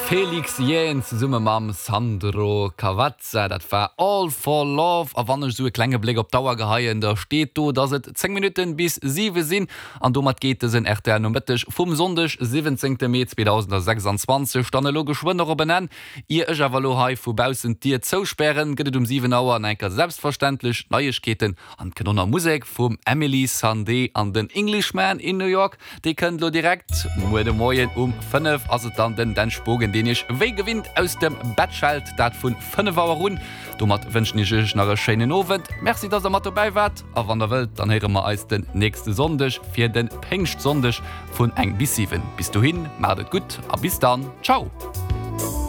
Felix Jens summe mam Sandro Cavazza, dat war All for Love, a wann so klenge Blick op Dauer geheien, da steht du, dass het 10 Minuten bis 7 sinn, an domat geht es in echt nomettisch vum Sonndech 17. Mai 2026, stanne logisch Schwnder benennen, ihr ech Avalohai vubausen Tier zousperren, gëtt 7 Auer an enker selbstverständlich Neuigkeiten an Kanonner Musik vum Emily Sandé an den Englishman in New York, die könnt lo direkt mo de Moien 5 as dann den Spogen den ich weh gewinnt aus dem Bettschalt dat vun 5 Auer run. Du mat wünschen ich nach Schenen Owen. Merci, dass mat dabei wart. A an der Welt dann here ma als den nächste Sonndech fir den Pengcht Sonndech vun eng bis 7. Bis du hin, madet gut, a bis dann. Ciao.